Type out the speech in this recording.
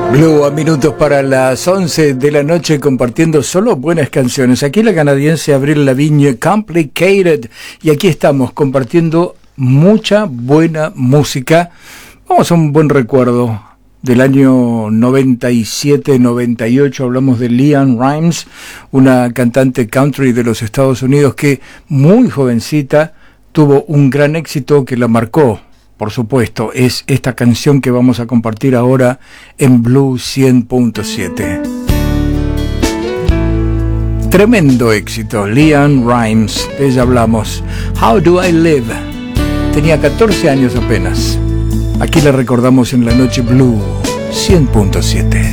Blue a minutos para las 11 de la noche compartiendo solo buenas canciones. Aquí la canadiense Avril Lavigne, Complicated. Y aquí estamos compartiendo mucha buena música. Vamos a un buen recuerdo del año 97-98. Hablamos de LeAnn Rimes, una cantante country de los Estados Unidos que muy jovencita tuvo un gran éxito que la marcó. Por supuesto, es esta canción que vamos a compartir ahora en Blue 100.7. Tremendo éxito, LeAnn Rimes, de ella hablamos. How Do I Live? Tenía 14 años apenas. Aquí la recordamos en la noche Blue 100.7.